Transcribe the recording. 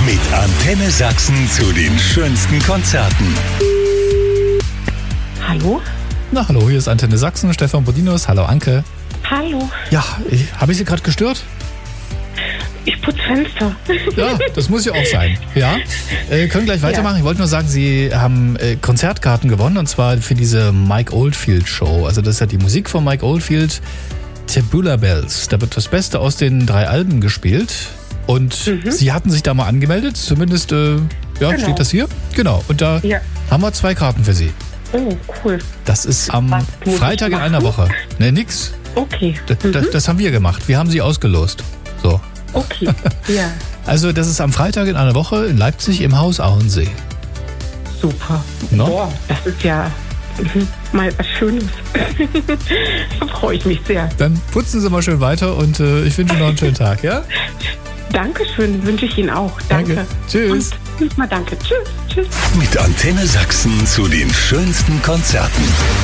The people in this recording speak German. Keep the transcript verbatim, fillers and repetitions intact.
Mit Antenne Sachsen zu den schönsten Konzerten. Hallo? Na hallo, hier ist Antenne Sachsen, Stefan Bodinus. Hallo Anke. Hallo. Ja, habe ich Sie gerade gestört? Ich putze Fenster. Ja, das muss ja auch sein. Ja, äh, können gleich weitermachen. Ich wollte nur sagen, Sie haben äh, Konzertkarten gewonnen und zwar für diese Mike Oldfield Show. Also das ist ja die Musik von Mike Oldfield, Tubular Bells. Da wird das Beste aus den drei Alben gespielt. Und mhm. Sie hatten sich da mal angemeldet, zumindest, äh, ja, genau. Steht das hier? Genau, und da ja. haben wir zwei Karten für Sie. Oh, cool. Das ist am Freitag in einer Woche. Ne, nix. Okay. D- mhm. das, das haben wir gemacht. Wir haben Sie ausgelost. So. Okay, ja. Also das ist am Freitag in einer Woche in Leipzig im Haus Auensee. Super. No? Boah, das ist ja mal was Schönes. Da freue ich mich sehr. Dann putzen Sie mal schön weiter und äh, ich wünsche Ihnen noch einen schönen Tag, ja? Dankeschön, wünsche ich Ihnen auch. Danke. Danke. Tschüss. Und mal danke. Tschüss. Tschüss. Mit Antenne Sachsen zu den schönsten Konzerten.